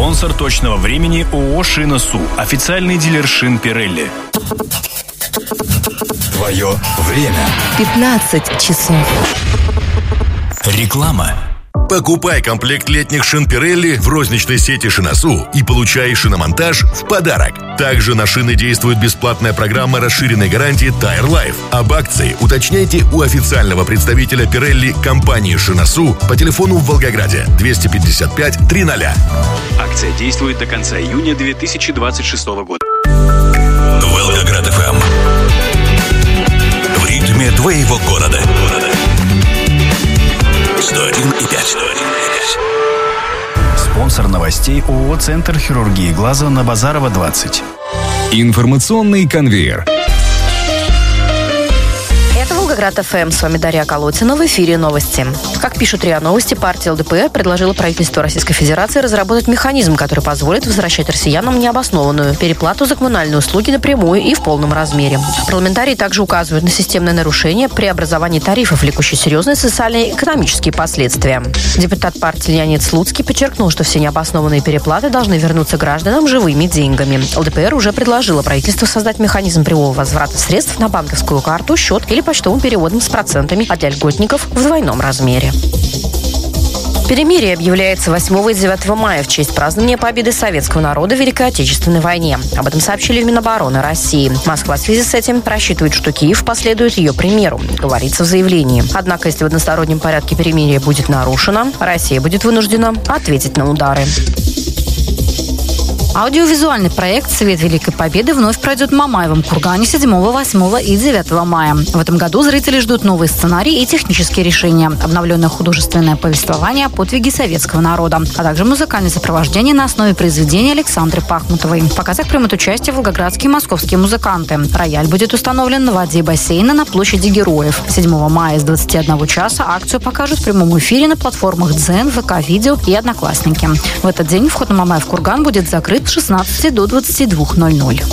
Спонсор точного времени ООО «Шина-Су». Официальный дилер шин Pirelli. Твое время. 15 часов. Реклама. Покупай комплект летних шин Pirelli в розничной сети «Шина-Су» и получай шиномонтаж в подарок. Также на шины действует бесплатная программа расширенной гарантии Tire Life. Об акции уточняйте у официального представителя Pirelli компании «Шина-Су» по телефону в Волгограде 255 300. Акция действует до конца июня 2026 года. Волгоград FM. В ритме твоего города. 101,5. Спонсор новостей ООО «Центр хирургии глаза» на Базарова, 20. Информационный конвейер. Это Волгоград ФМ. С вами Дарья Колотина. В эфире новости. Как пишут РИА Новости, партия ЛДПР предложила правительству Российской Федерации разработать механизм, который позволит возвращать россиянам необоснованную переплату за коммунальные услуги напрямую и в полном размере. Парламентарии также указывают на системное нарушение при образовании тарифов, влекущие серьезные социальные и экономические последствия. Депутат партии Леонид Слуцкий подчеркнул, что все необоснованные переплаты должны вернуться гражданам живыми деньгами. ЛДПР уже предложила правительству создать механизм прямого возврата средств на банковскую карту, счет или почтовым переводом с процентами, а для льготников в двойном размере. Перемирие объявляется 8 и 9 мая в честь празднования победы советского народа в Великой Отечественной войне. Об этом сообщили в Минобороны России. Москва в связи с этим рассчитывает, что Киев последует ее примеру, говорится в заявлении. Однако, если в одностороннем порядке перемирие будет нарушено, Россия будет вынуждена ответить на удары. Аудиовизуальный проект «Свет Великой Победы» вновь пройдет в Мамаевом кургане 7, 8 и 9 мая. В этом году зрители ждут новый сценарий и технические решения, обновленное художественное повествование о подвиге советского народа, а также музыкальное сопровождение на основе произведения Александры Пахмутовой. В показах примут участие волгоградские и московские музыканты. Рояль будет установлен на воде бассейна на площади Героев. 7 мая с 21 часа акцию покажут в прямом эфире на платформах Дзен, ВК-видео и Одноклассники. В этот день вход на Мамаев курган будет закрыт с 16 до 22:00.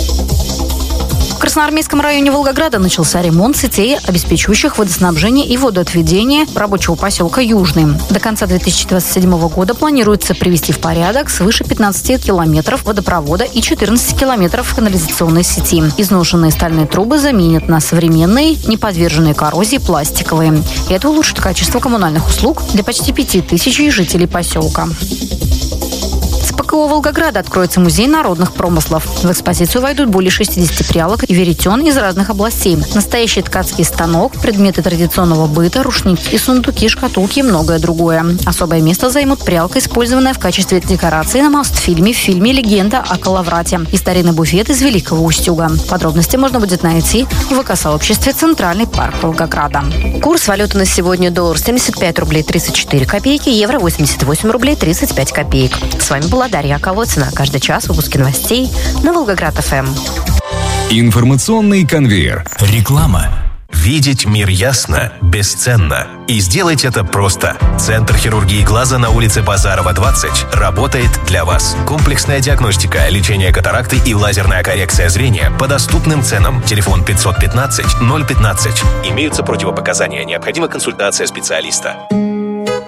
В Красноармейском районе Волгограда начался ремонт сетей, обеспечивающих водоснабжение и водоотведение рабочего поселка Южный. До конца 2027 года планируется привести в порядок свыше 15 километров водопровода и 14 километров канализационной сети. Изношенные стальные трубы заменят на современные, не подверженные коррозии пластиковые. И это улучшит качество коммунальных услуг для почти 5000 жителей поселка. ПКО Волгограда откроется музей народных промыслов. В экспозицию войдут более 60 прялок и веретен из разных областей. Настоящий ткацкий станок, предметы традиционного быта, рушники, сундуки, шкатулки и многое другое. Особое место займут прялка, использованная в качестве декорации на Мостфильме в фильме «Легенда о Калаврате» и старинный буфет из Великого Устюга. Подробности можно будет найти в ВК-сообществе «Центральный парк Волгограда». Курс валюты на сегодня: доллар 75 рублей 34 копейки, евро 88 рублей 35 копеек. С вами была Дарья Колотина. Каждый час выпуски новостей на Волгоград ФМ. Информационный конвейер. Реклама. Видеть мир ясно бесценно. И сделать это просто. Центр хирургии глаза на улице Базарова, 20 работает для вас. Комплексная диагностика, лечение катаракты и лазерная коррекция зрения по доступным ценам. Телефон 515 015. Имеются противопоказания. Необходима консультация специалиста.